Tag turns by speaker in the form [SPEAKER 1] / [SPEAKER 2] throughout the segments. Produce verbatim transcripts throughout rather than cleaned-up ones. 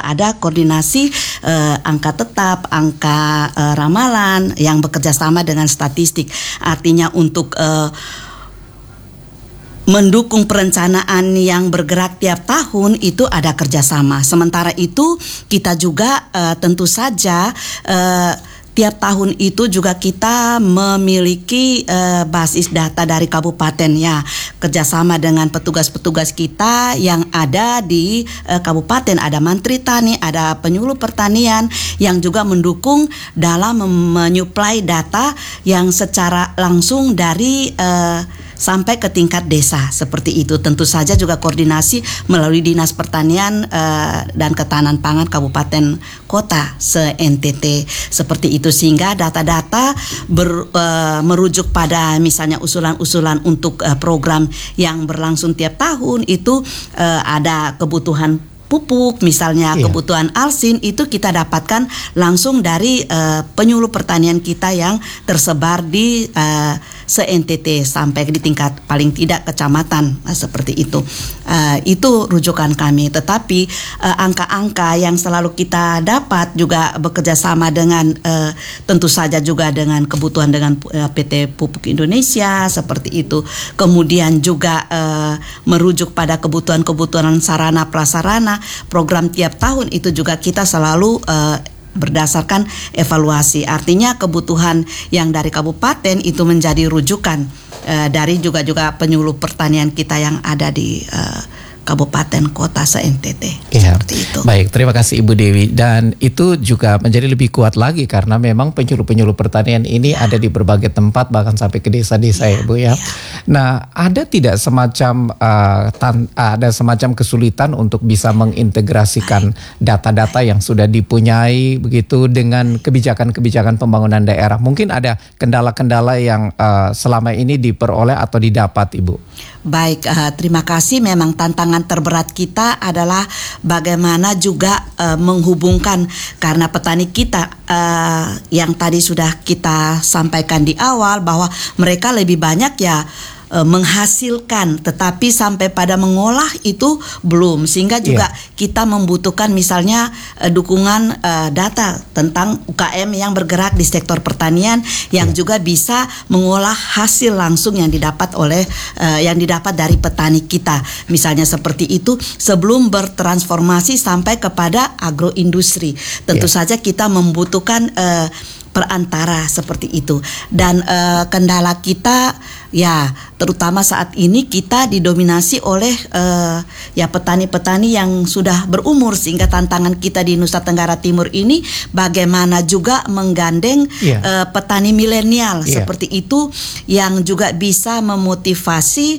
[SPEAKER 1] juga ada koordinasi uh, angka tetap, angka uh, ramalan yang bekerja sama dengan statistik. Artinya untuk uh, mendukung perencanaan yang bergerak tiap tahun itu ada kerjasama. Sementara itu kita juga uh, tentu saja uh, tiap tahun itu juga kita memiliki uh, basis data dari kabupaten ya, kerjasama dengan petugas-petugas kita yang ada di uh, kabupaten. Ada Mantri Tani, ada penyuluh pertanian yang juga mendukung dalam menyuplai data yang secara langsung dari uh, sampai ke tingkat desa seperti itu. Tentu saja juga koordinasi melalui Dinas Pertanian uh, dan Ketahanan Pangan Kabupaten Kota se-N T T seperti itu, sehingga data-data ber, uh, merujuk pada misalnya usulan-usulan untuk uh, program yang berlangsung tiap tahun itu uh, ada kebutuhan pupuk misalnya, iya. kebutuhan alsin itu kita dapatkan langsung dari uh, penyuluh pertanian kita yang tersebar di uh, se-N T T sampai di tingkat paling tidak kecamatan, nah, seperti itu. Uh, itu rujukan kami. Tetapi uh, angka-angka yang selalu kita dapat juga bekerja sama dengan uh, tentu saja juga dengan kebutuhan dengan uh, P T Pupuk Indonesia seperti itu. Kemudian juga uh, merujuk pada kebutuhan-kebutuhan sarana prasarana program tiap tahun itu juga kita selalu uh, berdasarkan evaluasi. Artinya kebutuhan yang dari kabupaten itu menjadi rujukan uh, dari juga juga penyuluh pertanian kita yang ada di uh, kabupaten kota se-N T T.
[SPEAKER 2] Ya,
[SPEAKER 1] seperti itu.
[SPEAKER 2] Baik, terima kasih Ibu Dewi. Dan itu juga menjadi lebih kuat lagi karena memang penyuluh-penyuluh pertanian ini ya. ada di berbagai tempat bahkan sampai ke desa-desa ya, ya Bu ya. ya. Nah, ada tidak semacam uh, tan- ada semacam kesulitan untuk bisa mengintegrasikan data-data yang sudah dipunyai begitu dengan kebijakan-kebijakan pembangunan daerah? Mungkin ada kendala-kendala yang uh, selama ini diperoleh atau didapat, Ibu?
[SPEAKER 1] Baik, uh, terima kasih. Memang tantangan terberat kita adalah bagaimana juga uh, menghubungkan, karena petani kita uh, yang tadi sudah kita sampaikan di awal bahwa mereka lebih banyak ya menghasilkan, tetapi sampai pada mengolah itu belum, sehingga juga yeah. kita membutuhkan misalnya uh, dukungan uh, data tentang U K M yang bergerak di sektor pertanian yang yeah. juga bisa mengolah hasil langsung yang didapat oleh uh, yang didapat dari petani kita, misalnya seperti itu sebelum bertransformasi sampai kepada agroindustri. Tentu yeah. saja kita membutuhkan uh, perantara seperti itu, dan uh, kendala kita ya terutama saat ini kita didominasi oleh uh, ya petani-petani yang sudah berumur, sehingga tantangan kita di Nusa Tenggara Timur ini bagaimana juga menggandeng yeah. uh, petani milenial yeah. seperti itu yang juga bisa memotivasi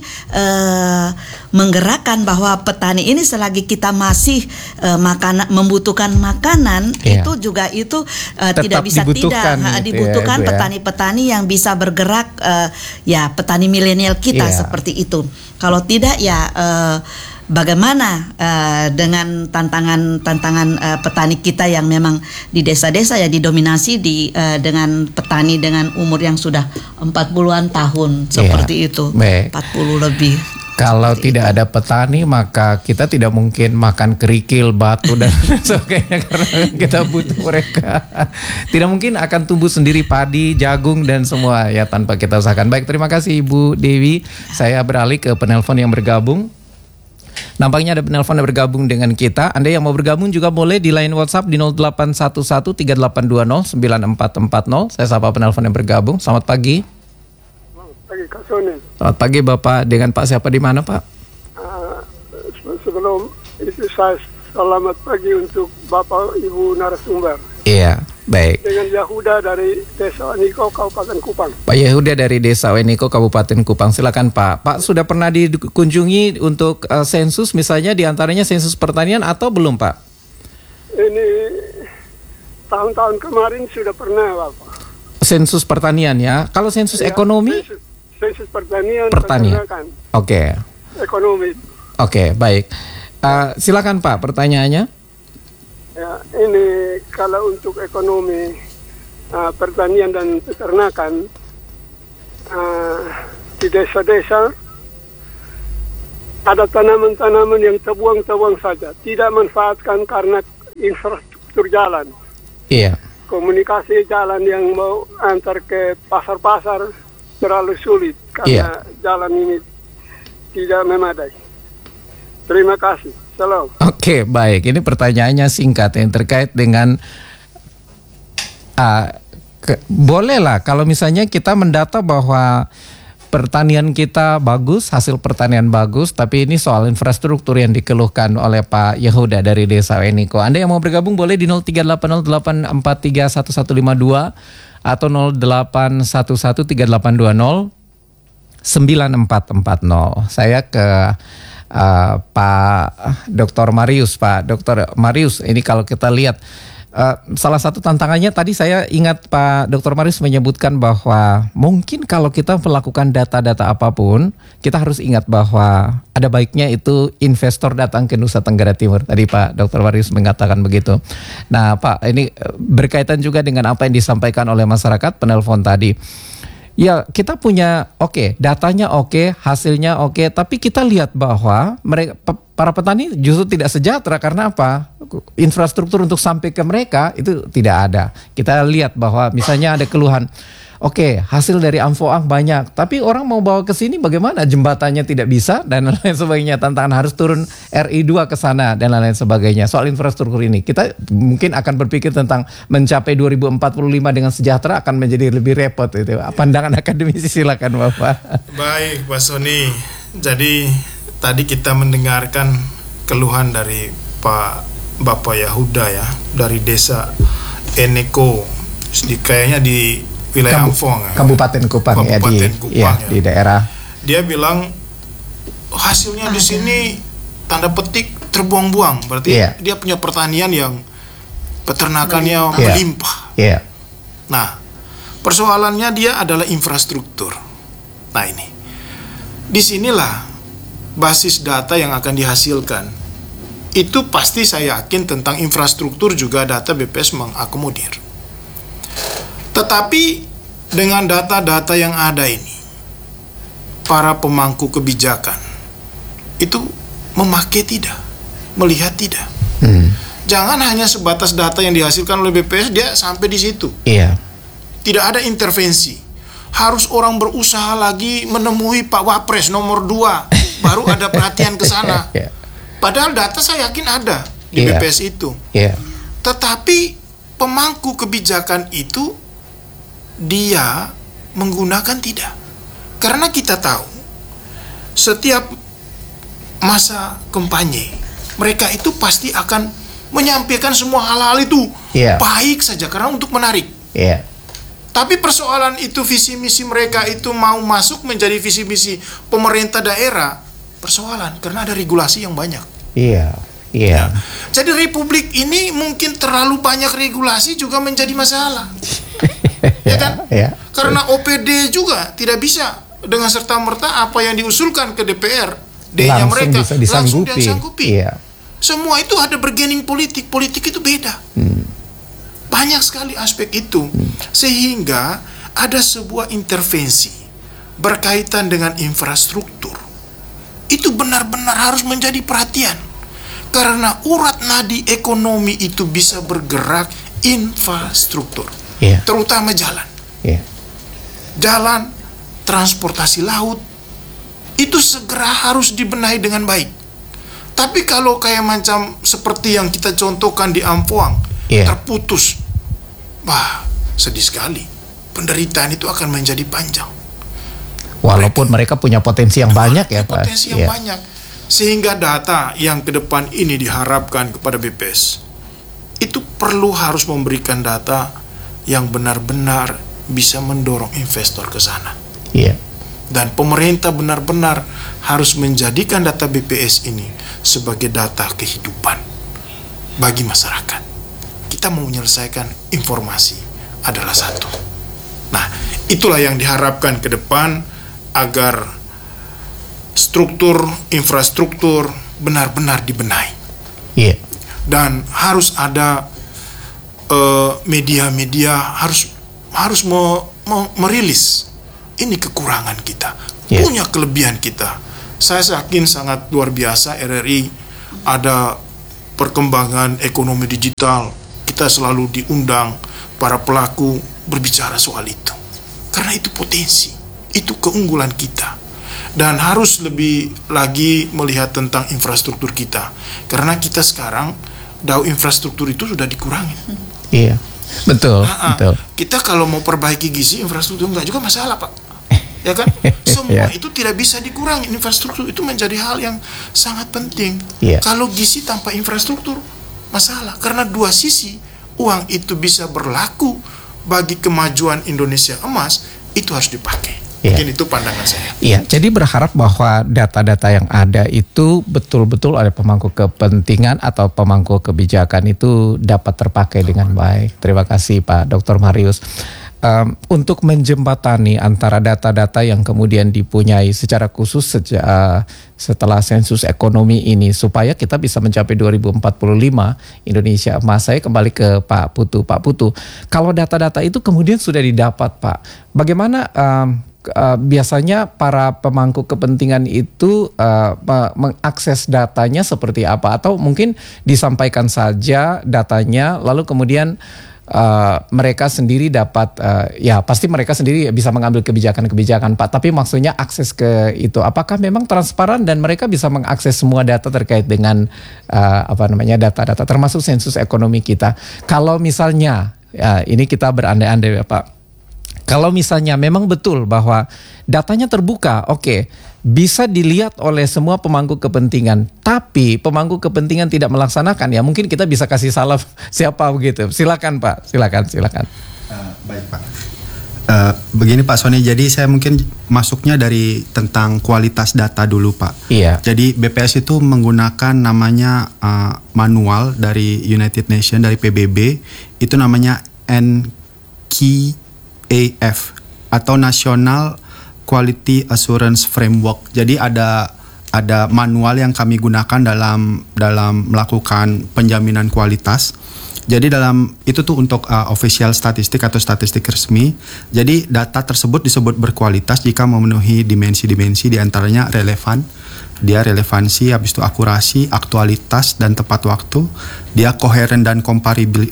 [SPEAKER 1] uh, menggerakkan bahwa petani ini selagi kita masih uh, makanan membutuhkan makanan yeah. itu juga itu uh, tidak bisa tidak Ha, dibutuhkan ya, petani-petani yang bisa bergerak, uh, ya petani milenial kita yeah. seperti itu. Kalau tidak ya uh, bagaimana uh, dengan tantangan-tantangan uh, petani kita yang memang di desa-desa ya didominasi di uh, dengan petani dengan umur yang sudah empat puluhan tahun seperti yeah. itu,
[SPEAKER 2] Baik.
[SPEAKER 1] empat puluh lebih.
[SPEAKER 2] Kalau seperti tidak itu. Ada petani maka kita tidak mungkin makan kerikil, batu dan sebagainya karena kita butuh mereka. Tidak mungkin akan tumbuh sendiri padi, jagung dan semua ya tanpa kita usahakan. Baik, terima kasih Ibu Dewi. Saya beralih ke penelpon yang bergabung. Nampaknya ada penelpon yang bergabung dengan kita. Anda yang mau bergabung juga boleh di line WhatsApp di nol delapan satu satu tiga delapan dua nol sembilan empat empat nol. Saya sapa penelpon yang bergabung. Selamat pagi.
[SPEAKER 3] Pagi Kak Sony.
[SPEAKER 2] Selamat pagi Bapak, dengan Pak siapa di mana Pak?
[SPEAKER 3] Uh, sebelum itu saya selamat pagi untuk Bapak Ibu narasumber.
[SPEAKER 2] Iya, baik.
[SPEAKER 3] Dengan Yahuda dari Desa Weniko Kabupaten Kupang.
[SPEAKER 2] Pak Yahuda dari Desa Weniko Kabupaten Kupang, silakan Pak. Pak sudah pernah dikunjungi untuk uh, sensus misalnya diantaranya sensus pertanian atau belum Pak?
[SPEAKER 3] Ini tahun-tahun kemarin sudah pernah Bapak.
[SPEAKER 2] Sensus pertanian ya. Kalau sensus ya, ekonomi?
[SPEAKER 3] Sensus, sensus pertanian.
[SPEAKER 2] Pertanian. Oke. Okay.
[SPEAKER 3] Ekonomi.
[SPEAKER 2] Oke, okay, baik. Uh, silakan Pak, pertanyaannya.
[SPEAKER 3] Ya, ini kalau untuk ekonomi uh, pertanian dan peternakan uh, di desa-desa ada tanaman-tanaman yang terbuang-terbuang saja, tidak manfaatkan karena infrastruktur jalan.
[SPEAKER 2] Iya.
[SPEAKER 3] Komunikasi jalan yang mau antar ke pasar-pasar terlalu sulit karena
[SPEAKER 2] Iya.
[SPEAKER 3] jalan ini tidak memadai. Terima kasih. Salam.
[SPEAKER 2] Oke, baik. Ini pertanyaannya singkat yang terkait dengan uh, ke, bolehlah kalau misalnya kita mendata bahwa pertanian kita bagus, hasil pertanian bagus, tapi ini soal infrastruktur yang dikeluhkan oleh Pak Yehuda dari Desa Weniko. Anda yang mau bergabung boleh di nol tiga delapan nol delapan empat tiga satu satu lima dua atau nol delapan satu satu tiga delapan dua nol sembilan empat empat nol. Saya ke uh, Pak Doktor Marius. Pak Doktor Marius, ini kalau kita lihat Uh, salah satu tantangannya tadi saya ingat Pak Doktor Marius menyebutkan bahwa mungkin kalau kita melakukan data-data apapun, kita harus ingat bahwa ada baiknya itu investor datang ke Nusa Tenggara Timur. Tadi Pak Doktor Marius mengatakan begitu. Nah Pak, ini berkaitan juga dengan apa yang disampaikan oleh masyarakat penelpon tadi. Ya kita punya oke okay, datanya oke, okay, hasilnya oke, okay, tapi kita lihat bahwa mereka para petani justru tidak sejahtera karena apa? Infrastruktur untuk sampai ke mereka itu tidak ada. Kita lihat bahwa misalnya ada keluhan, oke okay, hasil dari Amfoang banyak, tapi orang mau bawa ke sini bagaimana? Jembatannya tidak bisa dan lain sebagainya. Tantangan harus turun R I dua ke sana dan lain sebagainya. Soal infrastruktur ini kita mungkin akan berpikir tentang mencapai dua ribu empat puluh lima dengan sejahtera akan menjadi lebih repot itu. Pandangan akademisi silakan Bapak.
[SPEAKER 4] Baik Pak Sony. Jadi tadi kita mendengarkan keluhan dari Pak Bapak Yehuda ya dari Desa Eneko, di, kayaknya di wilayah
[SPEAKER 2] Kabu,
[SPEAKER 4] Amfoang ya.
[SPEAKER 2] Kabupaten Kupang ya di
[SPEAKER 4] Kupang,
[SPEAKER 2] ya,
[SPEAKER 4] ya.
[SPEAKER 2] di daerah.
[SPEAKER 4] Dia bilang hasilnya di sini tanda petik terbuang-buang. Berarti
[SPEAKER 2] yeah.
[SPEAKER 4] dia punya pertanian yang peternakannya
[SPEAKER 2] yeah.
[SPEAKER 4] melimpah.
[SPEAKER 2] Yeah.
[SPEAKER 4] Nah, persoalannya dia adalah infrastruktur. Nah ini, disinilah basis data yang akan dihasilkan. Itu pasti saya yakin tentang infrastruktur juga data B P S mengakomodir. Tetapi dengan data-data yang ada ini, para pemangku kebijakan itu memakai tidak, melihat tidak. Hmm. Jangan hanya sebatas data yang dihasilkan oleh B P S, dia sampai di situ.
[SPEAKER 2] Iya.
[SPEAKER 4] Tidak ada intervensi. Harus orang berusaha lagi menemui Pak Wapres nomor dua, baru ada perhatian ke sana. Yeah. Padahal data saya yakin ada di yeah. B P S itu. Yeah. Tetapi pemangku kebijakan itu dia menggunakan tidak. Karena kita tahu setiap masa kampanye mereka itu pasti akan menyampaikan semua hal-hal itu yeah. baik saja karena untuk menarik. Yeah. Tapi persoalan itu visi misi mereka itu mau masuk menjadi visi misi pemerintah daerah, persoalan karena ada regulasi yang banyak.
[SPEAKER 2] Iya, iya.
[SPEAKER 4] Ya. Jadi republik ini mungkin terlalu banyak regulasi juga menjadi masalah. Ya kan? Ya. Karena O P D juga tidak bisa dengan serta-merta apa yang diusulkan ke D P R, D-nya mereka
[SPEAKER 2] bisa disanggupi.
[SPEAKER 4] langsung disanggupi. Iya. Semua itu ada bergening politik, politik itu beda. Hmm. Banyak sekali aspek itu. Hmm. Sehingga ada sebuah intervensi berkaitan dengan infrastruktur. Itu benar-benar harus menjadi perhatian. Karena urat nadi ekonomi itu bisa bergerak infrastruktur. Yeah. Terutama jalan. Yeah. Jalan, transportasi laut, itu segera harus dibenahi dengan baik. Tapi kalau kayak macam seperti yang kita contohkan di Amfoang, yeah. terputus, wah sedih sekali. Penderitaan itu akan menjadi panjang.
[SPEAKER 2] Walaupun mereka, mereka punya potensi yang banyak ya Pak.
[SPEAKER 4] Potensi yang yeah. banyak. Sehingga data yang ke depan ini diharapkan kepada B P S itu perlu harus memberikan data yang benar-benar bisa mendorong investor ke sana.
[SPEAKER 2] Yeah.
[SPEAKER 4] Dan pemerintah benar-benar harus menjadikan data B P S ini sebagai data kehidupan bagi masyarakat. Kita mau menyelesaikan informasi adalah satu. Nah, itulah yang diharapkan ke depan agar struktur infrastruktur benar-benar dibenahi.
[SPEAKER 2] Yeah.
[SPEAKER 4] Dan harus ada uh, media-media harus harus me, me, merilis ini kekurangan kita, yeah. punya kelebihan kita. Saya yakin sangat luar biasa R R I ada perkembangan ekonomi digital, kita selalu diundang para pelaku berbicara soal itu. Karena itu potensi, itu keunggulan kita. Dan harus lebih lagi melihat tentang infrastruktur kita. Karena kita sekarang, dau infrastruktur itu sudah dikurangi.
[SPEAKER 2] Iya, betul,
[SPEAKER 4] nah,
[SPEAKER 2] betul.
[SPEAKER 4] Kita kalau mau perbaiki gizi, infrastruktur enggak juga masalah, Pak. Ya kan? Semua
[SPEAKER 2] yeah.
[SPEAKER 4] itu tidak bisa dikurangi. Infrastruktur itu menjadi hal yang sangat penting.
[SPEAKER 2] Yeah.
[SPEAKER 4] Kalau gizi tanpa infrastruktur, masalah. Karena dua sisi, uang itu bisa berlaku bagi kemajuan Indonesia emas, itu harus dipakai.
[SPEAKER 2] Yeah.
[SPEAKER 4] Mungkin itu pandangan saya.
[SPEAKER 2] Iya, jadi berharap bahwa data-data yang ada itu betul-betul oleh pemangku kepentingan atau pemangku kebijakan itu dapat terpakai dengan baik. Terima kasih Pak Doktor Marius. Um, untuk menjembatani antara data-data yang kemudian dipunyai secara khusus sejak uh, setelah sensus ekonomi ini supaya kita bisa mencapai dua ribu empat puluh lima Indonesia emas. Saya kembali ke Pak Putu. Pak Putu, kalau data-data itu kemudian sudah didapat Pak, bagaimana um, uh, biasanya para pemangku kepentingan itu uh, mengakses datanya seperti apa? Atau mungkin disampaikan saja datanya lalu kemudian Uh, mereka sendiri dapat uh, ya pasti mereka sendiri bisa mengambil kebijakan-kebijakan Pak, tapi maksudnya akses ke itu apakah memang transparan dan mereka bisa mengakses semua data terkait dengan uh, apa namanya data-data termasuk sensus ekonomi kita. Kalau misalnya ya, ini kita berandai-andai ya Pak, kalau misalnya memang betul bahwa datanya terbuka, oke, okay, bisa dilihat oleh semua pemangku kepentingan, tapi pemangku kepentingan tidak melaksanakan, ya mungkin kita bisa kasih salah siapa begitu. Silakan Pak, silakan, silakan.
[SPEAKER 5] Uh, baik Pak. Uh, begini Pak Sony, jadi saya mungkin masuknya dari tentang kualitas data dulu Pak.
[SPEAKER 2] Iya. Jadi
[SPEAKER 5] B P S itu menggunakan namanya uh, manual dari United Nations, dari P B B, itu namanya N Q A F atau National Quality Assurance Framework. Jadi ada ada manual yang kami gunakan dalam dalam melakukan penjaminan kualitas. Jadi dalam itu tuh untuk uh, official statistik atau statistik resmi. Jadi data tersebut disebut berkualitas jika memenuhi dimensi-dimensi, diantaranya relevan, dia relevansi, habis itu akurasi, aktualitas dan tepat waktu, dia koheren dan komparabil,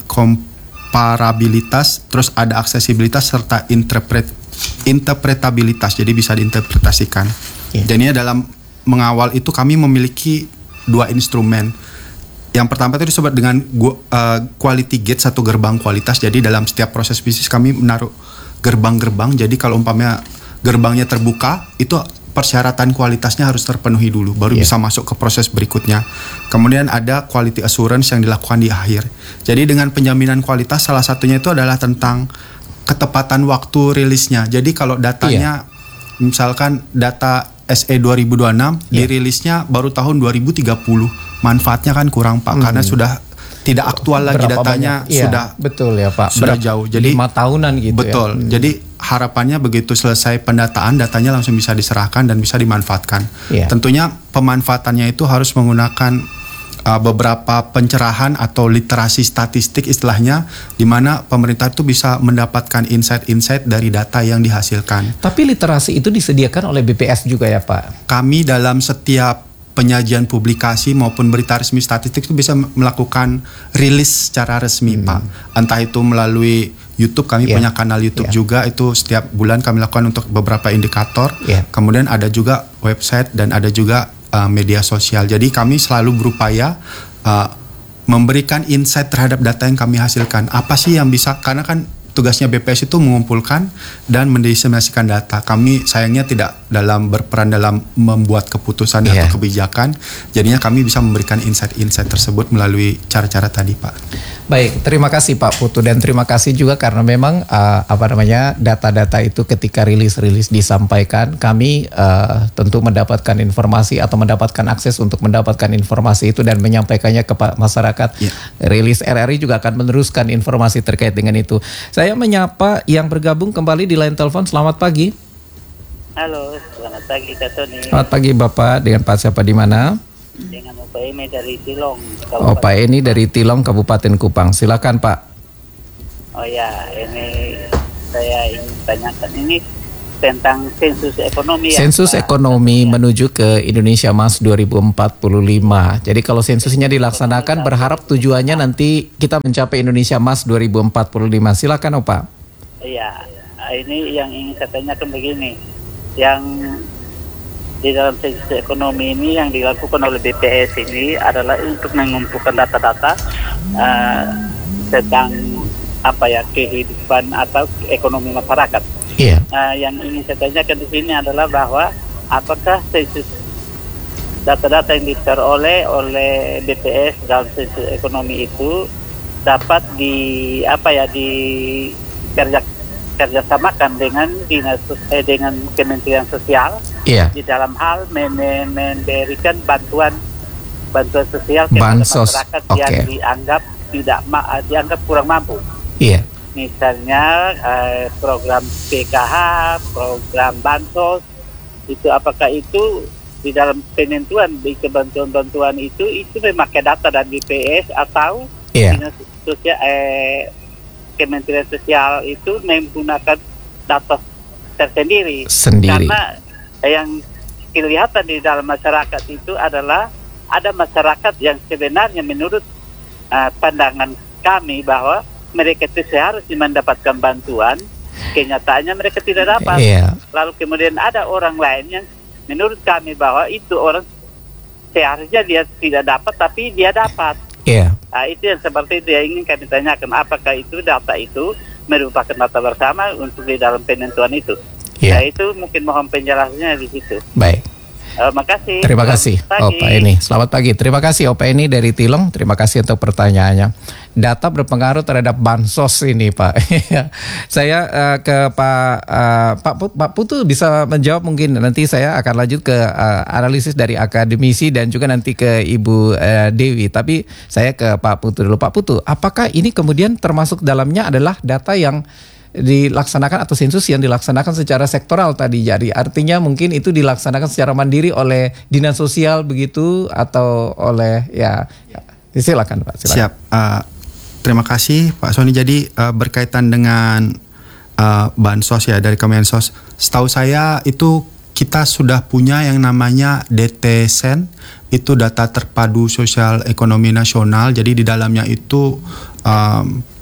[SPEAKER 5] komparabilitas, terus ada aksesibilitas serta interpret, interpretabilitas. Jadi bisa diinterpretasikan. Yeah. Jadinya dalam mengawal itu kami memiliki dua instrumen. Yang pertama itu disebut dengan uh, quality gate, satu gerbang kualitas. Jadi dalam setiap proses bisnis kami menaruh gerbang-gerbang. Jadi kalau umpamanya gerbangnya terbuka, itu persyaratan kualitasnya harus terpenuhi dulu, baru yeah. bisa masuk ke proses berikutnya. Kemudian ada quality assurance yang dilakukan di akhir. Jadi dengan penjaminan kualitas, salah satunya itu adalah tentang ketepatan waktu rilisnya. Jadi kalau datanya, yeah. misalkan data S E dua ribu dua puluh enam, yeah. dirilisnya baru tahun dua ribu tiga puluh. Manfaatnya kan kurang Pak, hmm. karena sudah tidak aktual lagi. Berapa datanya
[SPEAKER 2] iya,
[SPEAKER 5] sudah
[SPEAKER 2] betul ya Pak,
[SPEAKER 5] sudah Ber- jauh. Jadi
[SPEAKER 2] lima tahunan gitu.
[SPEAKER 5] Betul. Ya. Hmm. Jadi harapannya begitu selesai pendataan, datanya langsung bisa diserahkan dan bisa dimanfaatkan. Yeah. Tentunya pemanfaatannya itu harus menggunakan uh, beberapa pencerahan atau literasi statistik istilahnya, di mana pemerintah itu bisa mendapatkan insight-insight dari data yang dihasilkan.
[SPEAKER 2] Tapi literasi itu disediakan oleh B P S juga ya Pak?
[SPEAKER 5] Kami dalam setiap penyajian publikasi maupun berita resmi statistik itu bisa melakukan rilis secara resmi hmm. Pak. Entah itu melalui YouTube, kami yeah. punya kanal YouTube yeah. juga, itu setiap bulan kami lakukan untuk beberapa indikator. Yeah. Kemudian ada juga website dan ada juga uh, media sosial. Jadi kami selalu berupaya uh, memberikan insight terhadap data yang kami hasilkan. Apa sih yang bisa, karena kan tugasnya B P S itu mengumpulkan dan mendiseminasikan data. Kami sayangnya tidak dalam berperan dalam membuat keputusan yeah. atau kebijakan. Jadinya kami bisa memberikan insight-insight tersebut melalui cara-cara tadi, Pak.
[SPEAKER 2] Baik, terima kasih Pak Putu, dan terima kasih juga karena memang uh, apa namanya data-data itu ketika rilis-rilis disampaikan, kami uh, tentu mendapatkan informasi atau mendapatkan akses untuk mendapatkan informasi itu dan menyampaikannya ke masyarakat. Yeah. Rilis R R I juga akan meneruskan informasi terkait dengan itu. Saya menyapa yang bergabung kembali di line telepon. Selamat pagi.
[SPEAKER 6] Halo, selamat pagi Kak Tony.
[SPEAKER 2] Selamat pagi Bapak, dengan Pak siapa di mana?
[SPEAKER 6] Dengan Pak Eni dari Tilong.
[SPEAKER 2] Oh, Pak Eni dari Tilong, Kabupaten Kupang. Silakan Pak.
[SPEAKER 6] Oh ya, ini saya ingin tanyakan ini tentang sensus ekonomi.
[SPEAKER 2] Sensus
[SPEAKER 6] ya,
[SPEAKER 2] ekonomi ya. Menuju ke Indonesia Emas dua ribu empat puluh lima. Jadi kalau sensusnya dilaksanakan, berharap tujuannya nanti kita mencapai Indonesia Emas dua ribu empat puluh lima. Silakan Opa.
[SPEAKER 6] Iya, ini yang ingin saya tanyakan begini. Yang di dalam sensus ekonomi ini yang dilakukan oleh B P S ini adalah untuk mengumpulkan data-data uh, tentang apa ya kehidupan atau ekonomi masyarakat.
[SPEAKER 2] Iya.
[SPEAKER 6] Uh, yang ingin saya tanyakan di sini adalah bahwa apakah sensus data-data yang diperoleh oleh B P S dalam sensus ekonomi itu dapat di apa ya di kerja kerjasamakan dengan dinas eh, dengan Kementerian Sosial.
[SPEAKER 2] Iya.
[SPEAKER 6] Di dalam hal men- memberikan bantuan bantuan sosial kepada
[SPEAKER 2] Bansos.
[SPEAKER 6] masyarakat
[SPEAKER 2] Okay.
[SPEAKER 6] yang dianggap tidak ma- dianggap kurang mampu.
[SPEAKER 2] Iya.
[SPEAKER 6] Misalnya eh, program P K H, program bansos, itu apakah itu di dalam penentuan di kebantuan-bantuan itu itu memakai data dari B P S atau
[SPEAKER 2] Iya.
[SPEAKER 6] dinas sosial eh, Kementerian Sosial itu menggunakan data tersendiri.
[SPEAKER 2] Sendiri.
[SPEAKER 6] Karena yang kelihatan di dalam masyarakat itu adalah ada masyarakat yang sebenarnya menurut uh, pandangan kami bahwa mereka itu seharusnya mendapatkan bantuan, kenyataannya mereka tidak dapat.
[SPEAKER 2] Iya.
[SPEAKER 6] Lalu kemudian ada orang lain yang menurut kami bahwa itu orang seharusnya dia tidak dapat tapi dia dapat.
[SPEAKER 2] Iya.
[SPEAKER 6] Nah, itu yang seperti itu yang ingin kami tanyakan, apakah itu data itu merupakan data bersama untuk di dalam penentuan itu.
[SPEAKER 2] Iya.
[SPEAKER 6] Nah, itu mungkin mohon penjelasannya di situ.
[SPEAKER 2] Baik.
[SPEAKER 6] Uh, makasih.
[SPEAKER 2] Terima kasih
[SPEAKER 6] Selamat pagi.
[SPEAKER 2] Opa ini. Selamat pagi. Terima kasih Opa ini dari Tilong. Terima kasih untuk pertanyaannya. Data berpengaruh terhadap bansos ini Pak. Saya uh, ke Pak uh, Pak Put, Pak Putu bisa menjawab mungkin. Nanti saya akan lanjut ke uh, analisis dari akademisi dan juga nanti ke Ibu uh, Dewi. Tapi saya ke Pak Putu dulu. Pak Putu, apakah ini kemudian termasuk dalamnya adalah data yang dilaksanakan atau sensus yang dilaksanakan secara sektoral tadi, jadi artinya mungkin itu dilaksanakan secara mandiri oleh dinas sosial begitu atau oleh ya, ya. Silakan Pak. Silakan.
[SPEAKER 5] Siap. Uh, terima kasih Pak Sony. Jadi uh, berkaitan dengan uh, bansos ya dari Kemensos, setahu saya itu kita sudah punya yang namanya D T S E N, itu data terpadu sosial ekonomi nasional. Jadi di dalamnya itu um,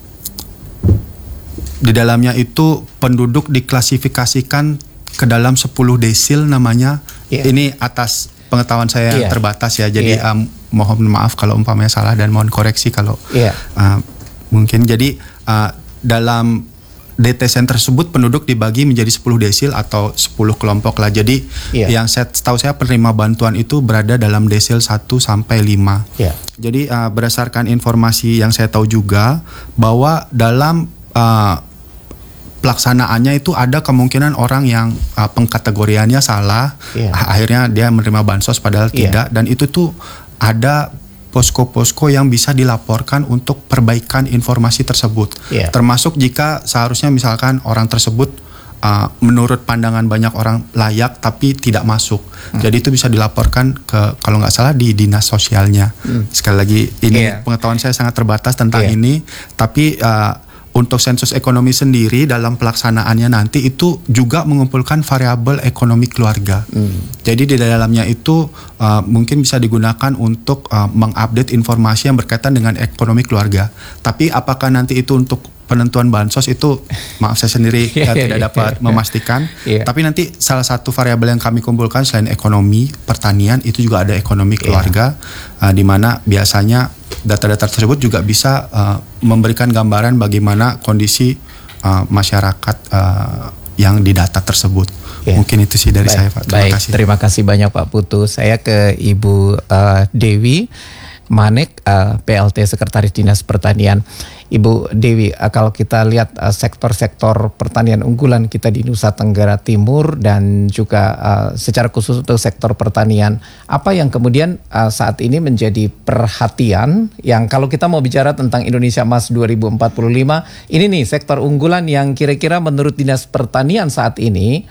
[SPEAKER 5] Di dalamnya itu penduduk diklasifikasikan ke dalam sepuluh desil namanya. Yeah. Ini atas pengetahuan saya yang
[SPEAKER 2] yeah.
[SPEAKER 5] terbatas ya. Jadi
[SPEAKER 2] yeah.
[SPEAKER 5] um, mohon maaf kalau umpamanya salah dan mohon koreksi kalau
[SPEAKER 2] yeah.
[SPEAKER 5] uh, mungkin. Jadi uh, dalam D T S E N tersebut penduduk dibagi menjadi sepuluh desil atau sepuluh kelompok lah. Jadi yeah. yang saya tahu saya penerima bantuan itu berada dalam desil satu sampai lima.
[SPEAKER 2] Yeah.
[SPEAKER 5] Jadi uh, berdasarkan informasi yang saya tahu juga bahwa dalam uh, pelaksanaannya itu ada kemungkinan orang yang uh, pengkategoriannya salah, yeah. akhirnya dia menerima bansos padahal yeah. tidak, dan itu tuh ada posko-posko yang bisa dilaporkan untuk perbaikan informasi tersebut, yeah. termasuk jika seharusnya misalkan orang tersebut uh, menurut pandangan banyak orang layak tapi tidak masuk, hmm. jadi itu bisa dilaporkan ke kalau nggak salah di dinas sosialnya. hmm. Sekali lagi ini yeah. pengetahuan saya sangat terbatas tentang yeah. ini, tapi uh, untuk sensus ekonomi sendiri dalam pelaksanaannya nanti itu juga mengumpulkan variabel ekonomi keluarga. Hmm. Jadi di dalamnya itu uh, mungkin bisa digunakan untuk uh, mengupdate informasi yang berkaitan dengan ekonomi keluarga. Tapi apakah nanti itu untuk penentuan bansos itu, maaf saya sendiri ya, tidak dapat memastikan. Yeah. Tapi nanti salah satu variabel yang kami kumpulkan selain ekonomi pertanian itu juga ada ekonomi keluarga, yeah. uh, di mana biasanya data-data tersebut juga bisa uh, memberikan gambaran bagaimana kondisi uh, masyarakat uh, yang didata tersebut. Yeah. Mungkin itu sih dari
[SPEAKER 2] baik,
[SPEAKER 5] saya Pak. Terima
[SPEAKER 2] baik,
[SPEAKER 5] kasih.
[SPEAKER 2] Terima kasih banyak Pak Putu. Saya ke Ibu uh, Dewi Manek, uh, P L T Sekretaris Dinas Pertanian. Ibu Dewi, uh, kalau kita lihat uh, sektor-sektor pertanian unggulan kita di Nusa Tenggara Timur dan juga uh, secara khusus untuk sektor pertanian, apa yang kemudian uh, saat ini menjadi perhatian yang kalau kita mau bicara tentang Indonesia Emas dua ribu empat puluh lima, ini nih sektor unggulan yang kira-kira menurut Dinas Pertanian saat ini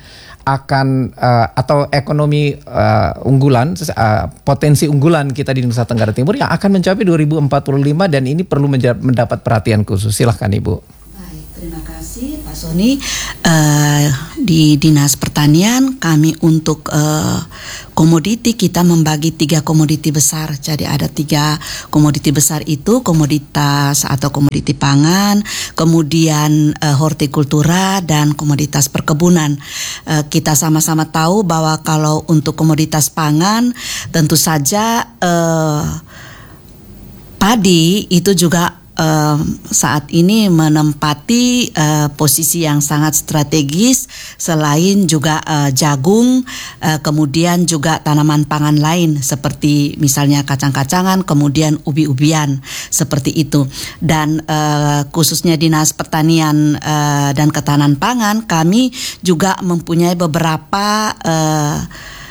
[SPEAKER 2] akan uh, atau ekonomi uh, unggulan, uh, potensi unggulan kita di Nusa Tenggara Timur yang akan mencapai dua ribu empat puluh lima dan ini perlu menja- mendapat perhatian khusus. Silahkan Ibu.
[SPEAKER 1] Baik, terima kasih Pak Sony, uh, di Dinas Pertanian kami untuk uh, komoditi kita membagi tiga komoditi besar. Jadi ada tiga komoditi besar itu, komoditas atau komoditi pangan, kemudian uh, hortikultura dan komoditas perkebunan. Uh, kita sama-sama tahu bahwa kalau untuk komoditas pangan tentu saja uh, padi itu juga Uh, saat ini menempati uh, posisi yang sangat strategis, selain juga uh, jagung, uh, kemudian juga tanaman pangan lain seperti misalnya kacang-kacangan, kemudian ubi-ubian seperti itu. Dan uh, khususnya Dinas Pertanian uh, dan Ketahanan Pangan, kami juga mempunyai beberapa uh,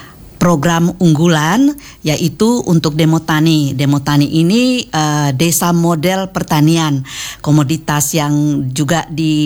[SPEAKER 1] program unggulan, yaitu untuk Demo Tani. Demo Tani ini uh, desa model pertanian. Komoditas yang juga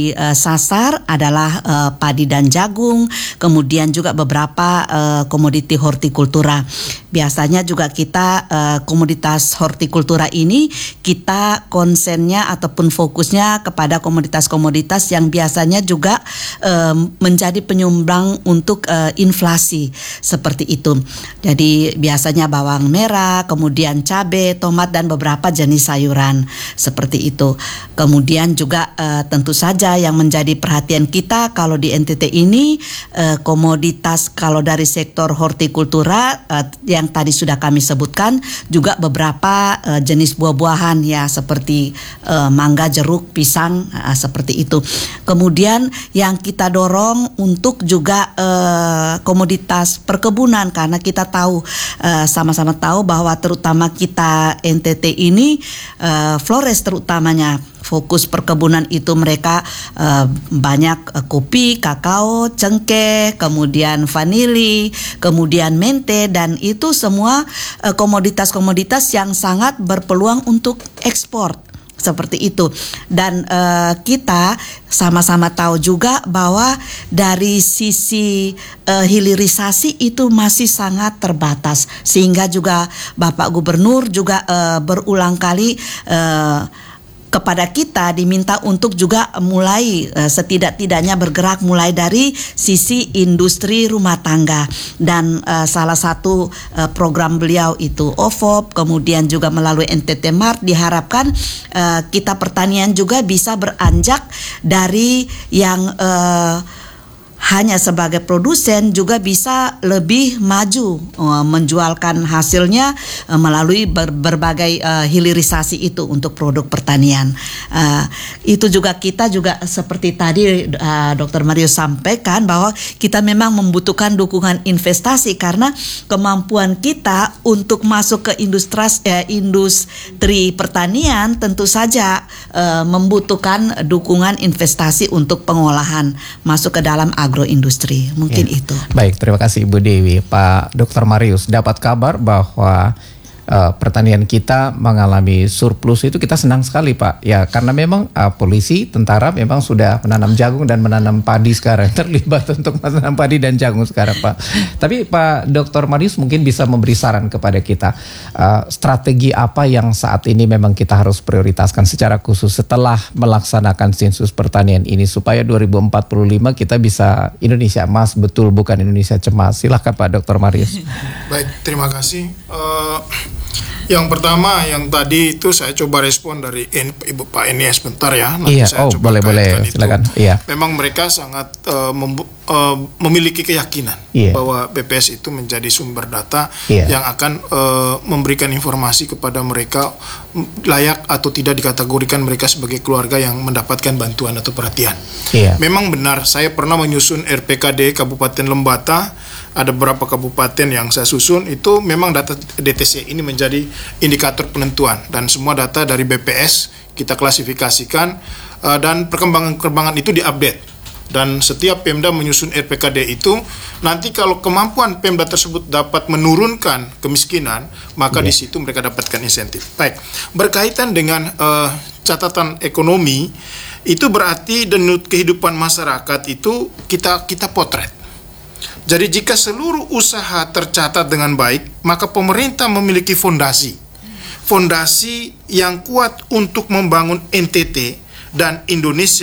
[SPEAKER 1] disasar adalah uh, padi dan jagung, kemudian juga beberapa uh, komoditi hortikultura. Biasanya juga kita uh, komoditas hortikultura ini kita konsennya ataupun fokusnya kepada komoditas-komoditas yang biasanya juga uh, menjadi penyumbang untuk uh, inflasi seperti itu. Itu. Jadi biasanya bawang merah, kemudian cabai, tomat dan beberapa jenis sayuran seperti itu. Kemudian juga uh, tentu saja yang menjadi perhatian kita kalau di N T T ini uh, komoditas kalau dari sektor hortikultura uh, yang tadi sudah kami sebutkan, juga beberapa uh, jenis buah-buahan ya seperti uh, mangga, jeruk, pisang uh, seperti itu. Kemudian yang kita dorong untuk juga uh, komoditas perkebunan, karena kita tahu uh, sama-sama tahu bahwa terutama kita N T T ini uh, Flores terutamanya fokus perkebunan itu mereka uh, banyak uh, kopi, kakao, cengkeh, kemudian vanili, kemudian mente, dan itu semua uh, komoditas-komoditas yang sangat berpeluang untuk ekspor. Seperti itu. Dan uh, kita sama-sama tahu juga bahwa dari sisi uh, hilirisasi itu masih sangat terbatas, sehingga juga Bapak Gubernur juga uh, berulang kali uh, kepada kita diminta untuk juga mulai uh, setidak-tidaknya bergerak mulai dari sisi industri rumah tangga, dan uh, salah satu uh, program beliau itu O V O P, kemudian juga melalui N T T Mart diharapkan uh, kita pertanian juga bisa beranjak dari yang uh, hanya sebagai produsen juga bisa lebih maju uh, menjualkan hasilnya uh, melalui ber, berbagai uh, hilirisasi itu untuk produk pertanian. Uh, itu juga kita juga seperti tadi uh, Doktor Marius sampaikan bahwa kita memang membutuhkan dukungan investasi, karena kemampuan kita untuk masuk ke industri eh, industri pertanian tentu saja uh, membutuhkan dukungan investasi untuk pengolahan masuk ke dalam agroindustri. Mungkin ya. Itu.
[SPEAKER 2] Baik, terima kasih Ibu Dewi. Pak Doktor Marius, dapat kabar bahwa uh, pertanian kita mengalami surplus, itu kita senang sekali Pak. Ya, karena memang uh, polisi, tentara memang sudah menanam jagung dan menanam padi sekarang, terlibat untuk menanam padi dan jagung sekarang Pak. Tapi Pak Doktor Marius mungkin bisa memberi saran kepada kita, uh, strategi apa yang saat ini memang kita harus prioritaskan secara khusus setelah melaksanakan sensus pertanian ini, supaya dua ribu empat puluh lima kita bisa Indonesia emas betul, bukan Indonesia cemas. Silahkan Pak Doktor Marius.
[SPEAKER 4] Baik, terima kasih. Uh, yang pertama, yang tadi itu saya coba respon dari Ibu Pak Eni sebentar ya. Nanti
[SPEAKER 2] iya,
[SPEAKER 4] saya
[SPEAKER 2] oh
[SPEAKER 4] coba
[SPEAKER 2] boleh boleh, silakan. Iya.
[SPEAKER 4] Memang mereka sangat uh, membu- uh, memiliki keyakinan iya. bahwa B P S itu menjadi sumber data iya. yang akan uh, memberikan informasi kepada mereka layak atau tidak dikategorikan mereka sebagai keluarga yang mendapatkan bantuan atau perhatian. Iya. Memang benar, saya pernah menyusun R P K D Kabupaten Lembata. Ada beberapa kabupaten yang saya susun, itu memang data D T C ini menjadi indikator penentuan, dan semua data dari B P S kita klasifikasikan uh, dan perkembangan-perkembangan itu diupdate. Dan setiap Pemda menyusun R P K D itu, nanti kalau kemampuan Pemda tersebut dapat menurunkan kemiskinan, maka yeah. di situ mereka dapatkan insentif. Baik, berkaitan dengan uh, catatan ekonomi, itu berarti denyut kehidupan masyarakat itu kita kita potret. Jadi jika seluruh usaha tercatat dengan baik, maka pemerintah memiliki fondasi. Fondasi yang kuat untuk membangun N T T dan Indonesia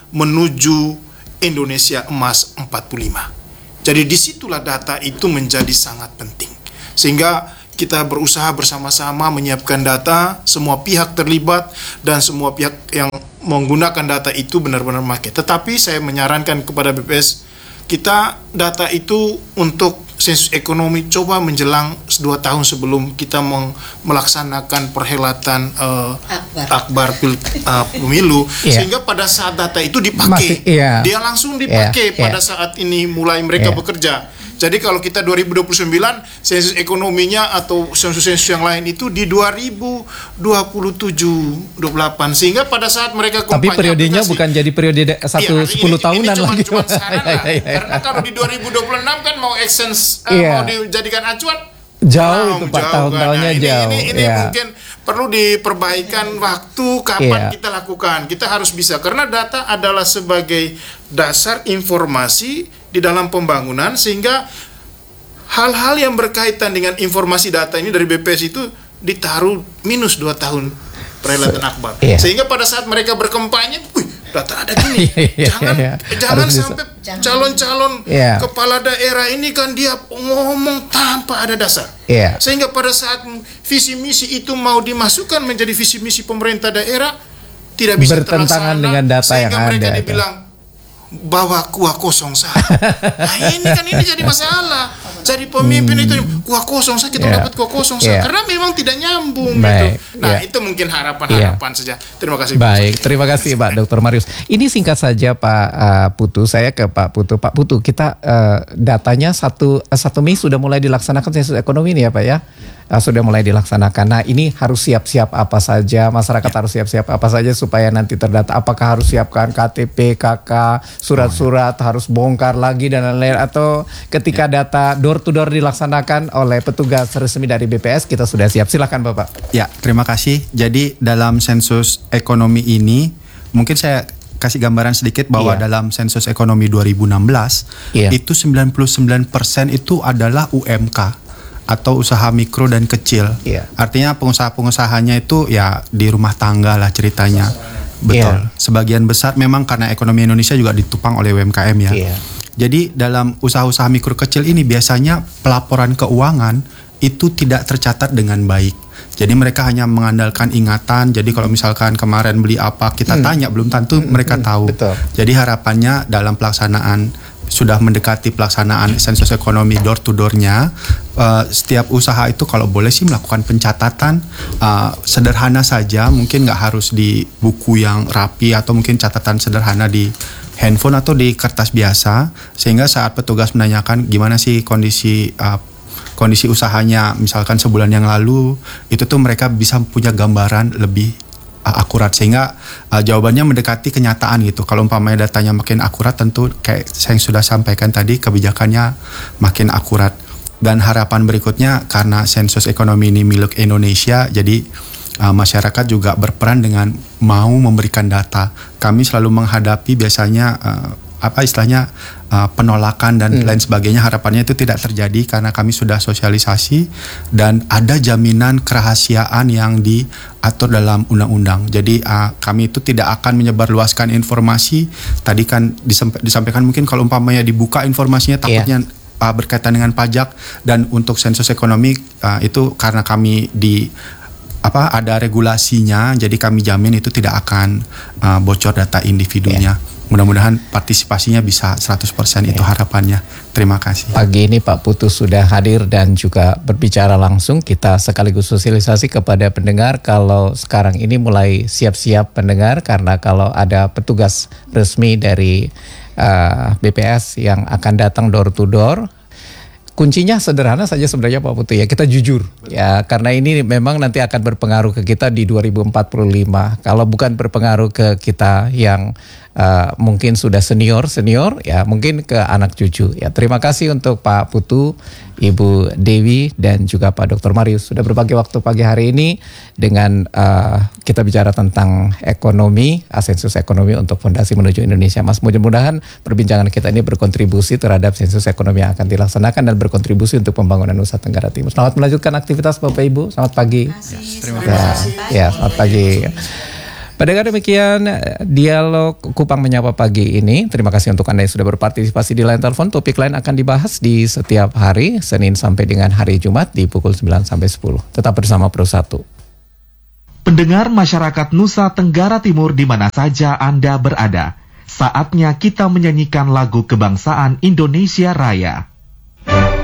[SPEAKER 4] menuju Indonesia Emas empat puluh lima. Jadi disitulah data itu menjadi sangat penting. Sehingga kita berusaha bersama-sama menyiapkan data, semua pihak terlibat dan semua pihak yang menggunakan data itu benar-benar memakai. Tetapi saya menyarankan kepada B P S, kita data itu untuk sensus ekonomi coba menjelang dua tahun sebelum kita meng- melaksanakan perhelatan uh, akbar, akbar pil, uh, pemilu, yeah. Sehingga pada saat data itu dipakai, Masih, yeah. dia langsung dipakai yeah. pada yeah. saat ini mulai mereka yeah. bekerja. Jadi kalau kita dua ribu dua puluh sembilan sensus ekonominya atau sensus-sensus yang lain itu di dua ribu dua puluh tujuh dua puluh delapan, sehingga pada saat mereka
[SPEAKER 2] kampanye, tapi periodenya aplikasi, bukan jadi periode satu sepuluh
[SPEAKER 4] ini,
[SPEAKER 2] tahunan
[SPEAKER 4] ini cuma,
[SPEAKER 2] lagi.
[SPEAKER 4] Cuma sarana, karena kalau di dua ribu dua puluh enam kan mau exchange uh, yeah. mau dijadikan acuan
[SPEAKER 2] jauh itu Pak, tahun-tahunnya
[SPEAKER 4] nah,
[SPEAKER 2] jauh.
[SPEAKER 4] Ini, ini, ini
[SPEAKER 2] yeah.
[SPEAKER 4] mungkin perlu diperbaikan waktu kapan yeah. kita lakukan. Kita harus bisa, karena data adalah sebagai dasar informasi di dalam pembangunan, sehingga hal-hal yang berkaitan dengan informasi data ini dari B P S itu ditaruh minus dua tahun perhelatan akbar. Yeah. Sehingga pada saat mereka berkampanye, wih, data ada gini. jangan yeah, yeah. jangan harus sampai bisa. calon-calon yeah. kepala daerah ini kan dia ngomong tanpa ada dasar. Yeah. Sehingga pada saat visi misi itu mau dimasukkan menjadi visi misi pemerintah daerah, tidak bisa
[SPEAKER 2] bertentangan dengan data yang ada.
[SPEAKER 4] Sehingga mereka dibilang bawa kuah kosong saja. Nah ini kan ini jadi masalah. Jadi pemimpin hmm. itu kuah kosong saja, kita yeah. dapat kuah kosong saja, yeah. karena memang tidak nyambung. Baik. Gitu. Nah yeah. itu mungkin harapan-harapan yeah. saja. Terima kasih.
[SPEAKER 2] Baik, terima kasih Pak Doktor Marius. Ini singkat saja Pak uh, Putu, saya ke Pak Putu. Pak Putu, kita uh, datanya satu satu Mei sudah mulai dilaksanakan sensus ekonomi ini ya Pak ya. Uh, sudah mulai dilaksanakan. Nah ini harus siap-siap apa saja, masyarakat ya. harus siap-siap apa saja supaya nanti terdata. Apakah harus siapkan K T P, K K, surat-surat, oh, ya. harus bongkar lagi dan lain-lain, atau ketika ya. data door to door dilaksanakan oleh petugas resmi dari B P S kita sudah siap. Silakan Bapak.
[SPEAKER 5] Ya, terima kasih. Jadi dalam sensus ekonomi ini mungkin saya kasih gambaran sedikit bahwa yeah. dalam sensus ekonomi dua ribu enam belas yeah. itu sembilan puluh sembilan persen itu adalah U M K atau usaha mikro dan kecil. Yeah. Artinya pengusaha-pengusahanya itu ya di rumah tangga lah ceritanya. Betul. Yeah. Sebagian besar memang karena ekonomi Indonesia juga ditopang oleh U M K M ya. Yeah. Jadi dalam usaha-usaha mikro kecil ini biasanya pelaporan keuangan itu tidak tercatat dengan baik. Jadi mereka hanya mengandalkan ingatan. Jadi kalau misalkan kemarin beli apa kita hmm. tanya, belum tentu hmm. mereka tahu. Betul. Jadi harapannya dalam pelaksanaan sudah mendekati pelaksanaan sensus ekonomi door to door-nya, uh, setiap usaha itu kalau boleh sih melakukan pencatatan uh, sederhana saja, mungkin nggak harus di buku yang rapi atau mungkin catatan sederhana di handphone atau di kertas biasa, sehingga saat petugas menanyakan gimana sih kondisi uh, kondisi usahanya misalkan sebulan yang lalu, itu tuh mereka bisa punya gambaran lebih uh, akurat, sehingga uh, jawabannya mendekati kenyataan gitu. Kalau umpamanya datanya makin akurat, tentu kayak saya sudah sampaikan tadi, kebijakannya makin akurat. Dan harapan berikutnya, karena sensus ekonomi ini milik Indonesia, jadi uh, masyarakat juga berperan dengan mau memberikan data. Kami selalu menghadapi biasanya uh, apa istilahnya uh, penolakan dan hmm. lain sebagainya. Harapannya itu tidak terjadi karena kami sudah sosialisasi dan ada jaminan kerahasiaan yang diatur dalam undang-undang. Jadi uh, kami itu tidak akan menyebarluaskan informasi. Tadi kan disampa- disampaikan mungkin kalau umpamanya dibuka informasinya takutnya yeah. uh, berkaitan dengan pajak, dan untuk sensus ekonomi uh, itu karena kami di apa ada regulasinya, jadi kami jamin itu tidak akan uh, bocor data individunya. Yeah. Mudah-mudahan partisipasinya bisa seratus persen itu harapannya. Terima kasih.
[SPEAKER 2] Pagi ini Pak Putu sudah hadir dan juga berbicara langsung. Kita sekaligus sosialisasi kepada pendengar kalau sekarang ini mulai siap-siap pendengar, karena kalau ada petugas resmi dari uh, B P S yang akan datang door to door, kuncinya sederhana saja sebenarnya Pak Putu ya, kita jujur ya, karena ini memang nanti akan berpengaruh ke kita di dua ribu empat puluh lima. Kalau bukan berpengaruh ke kita yang uh, mungkin sudah senior senior ya, mungkin ke anak cucu ya. Terima kasih untuk Pak Putu, Ibu Dewi, dan juga Pak Doktor Marius sudah berbagi waktu pagi hari ini dengan uh, kita bicara tentang ekonomi, sensus ekonomi untuk Fondasi Menuju Indonesia Emas. Mudah-mudahan perbincangan kita ini berkontribusi terhadap sensus ekonomi yang akan dilaksanakan dan berkontribusi untuk pembangunan Nusa Tenggara Timur. Selamat melanjutkan aktivitas Bapak Ibu. Selamat pagi.
[SPEAKER 5] Terima kasih.
[SPEAKER 2] Ya, ya, selamat pagi. Pendengar, demikian dialog Kupang Menyapa pagi ini. Terima kasih untuk Anda yang sudah berpartisipasi di line telepon. Topik lain akan dibahas di setiap hari, Senin sampai dengan hari Jumat di pukul sembilan sampai sepuluh. Tetap bersama Pro satu.
[SPEAKER 7] Pendengar masyarakat Nusa Tenggara Timur di mana saja Anda berada, saatnya kita menyanyikan lagu kebangsaan Indonesia Raya.